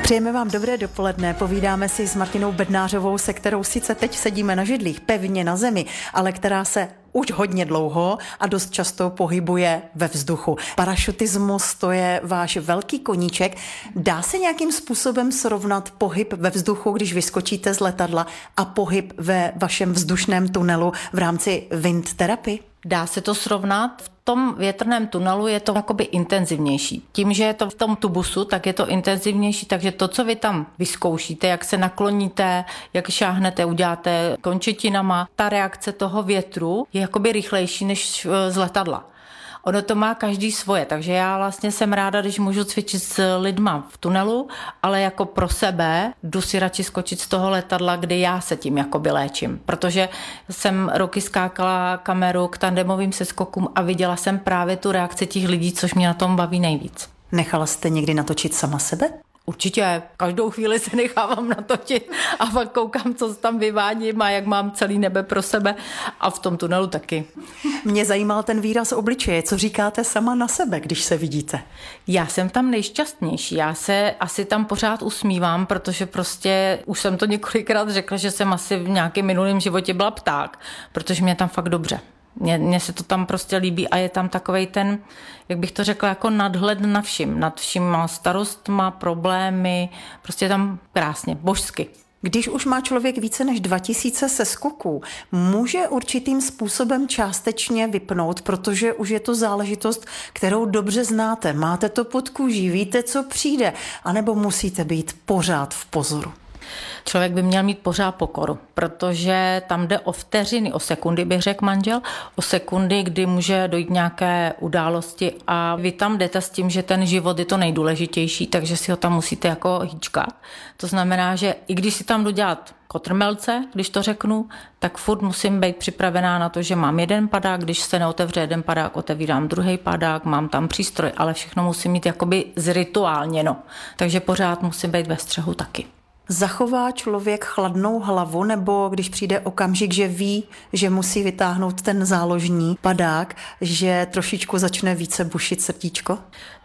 Přejeme vám dobré dopoledne, povídáme si s Martinou Bednářovou, se kterou sice teď sedíme na židlích, pevně na zemi, ale která se už hodně dlouho a dost často pohybuje ve vzduchu. Parašutismus, to je váš velký koníček. Dá se nějakým způsobem srovnat pohyb ve vzduchu, když vyskočíte z letadla, a pohyb ve vašem vzdušném tunelu v rámci wind therapy? Dá se to srovnat. V tom větrném tunelu je to jakoby intenzivnější. Tím, že je to v tom tubusu, tak je to intenzivnější, takže to, co vy tam vyzkoušíte, jak se nakloníte, jak šáhnete, uděláte končetinama, ta reakce toho větru je jakoby rychlejší než z letadla. Ono to má každý svoje, takže já vlastně jsem ráda, když můžu cvičit s lidma v tunelu, ale jako pro sebe jdu si radši skočit z toho letadla, kde já se tím jakoby léčím, protože jsem roky skákala kameru k tandemovým seskokům a viděla jsem právě tu reakci těch lidí, což mě na tom baví nejvíc. Nechala jste někdy natočit sama sebe? Určitě, každou chvíli se nechávám natočit a pak koukám, co tam vyvádím a jak mám celý nebe pro sebe, a v tom tunelu taky. Mě zajímal ten výraz obličeje. Co říkáte sama na sebe, když se vidíte? Já jsem tam nejšťastnější. Já se asi tam pořád usmívám, protože prostě už jsem to několikrát řekla, že jsem asi v nějakém minulém životě byla pták, protože mě tam fakt dobře. Mně se to tam prostě líbí a je tam takovej ten, jak bych to řekla, jako nadhled nad vším starostma, problémy, prostě je tam krásně, božsky. Když už má člověk více než 2000 seskoků, může určitým způsobem částečně vypnout, protože už je to záležitost, kterou dobře znáte, máte to pod kůží, víte, co přijde, anebo musíte být pořád v pozoru? Člověk by měl mít pořád pokoru, protože tam jde o vteřiny, o sekundy, bych řekl manžel, o sekundy, kdy může dojít nějaké události a vy tam jdete s tím, že ten život je to nejdůležitější, takže si ho tam musíte jako hýčkat. To znamená, že i když si tam jdu dělat kotrmelce, když to řeknu, tak furt musím být připravená na to, že mám jeden padák, když se neotevře jeden padák, otevírám druhý padák, mám tam přístroj, ale všechno musím mít jakoby zrituálněno, takže pořád musím být ve střehu taky. Zachová člověk chladnou hlavu, nebo když přijde okamžik, že ví, že musí vytáhnout ten záložní padák, že trošičku začne více bušit srdíčko?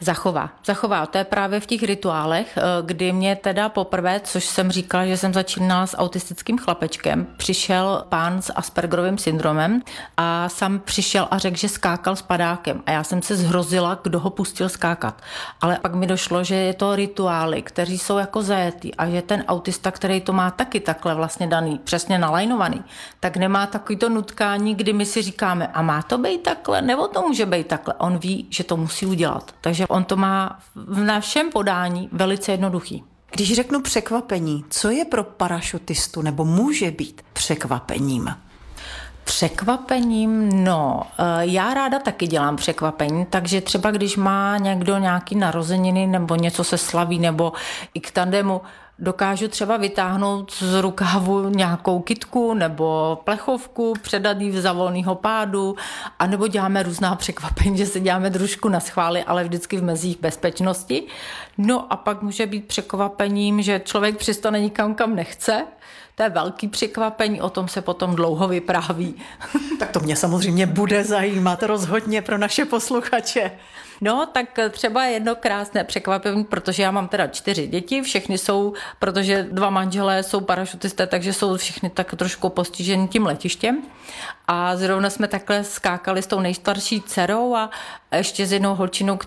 Zachová. To je právě v těch rituálech, kdy mě teda poprvé, což jsem říkala, že jsem začínala s autistickým chlapečkem, přišel pán s Aspergerovým syndromem a sám přišel a řekl, že skákal s padákem. A já jsem se zhrozila, kdo ho pustil skákat. Ale pak mi došlo, že je to rituály, kteří jsou jako zajetý a že ten autista, který to má taky takhle vlastně daný, přesně nalajnovaný, tak nemá takový to nutkání, kdy my si říkáme, a má to být takhle, nebo to může být takhle. On ví, že to musí udělat. Takže on to má v našem podání velice jednoduchý. Když řeknu překvapení, co je pro parašutistu nebo může být překvapením? Překvapením, já ráda taky dělám překvapení, takže třeba když má někdo nějaký narozeniny nebo něco se slaví nebo i k tandemu, dokážu třeba vytáhnout z rukávu nějakou kytku nebo plechovku, předat jí za volného pádu, anebo děláme různá překvapení, že se děláme družku na schvály, ale vždycky v mezích bezpečnosti. No a pak může být překvapením, že člověk přistane nikam, kam nechce. To je velký překvapení, o tom se potom dlouho vypráví. Tak to mě samozřejmě bude zajímat rozhodně pro naše posluchače. No, tak třeba jedno krásné překvapení, protože já mám teda 4 děti, všechny jsou, protože 2 manželé jsou parašutisté, takže jsou všichni tak trošku postiženi tím letištěm. A zrovna jsme takhle skákali s tou nejstarší dcerou a ještě s jednou holčinou,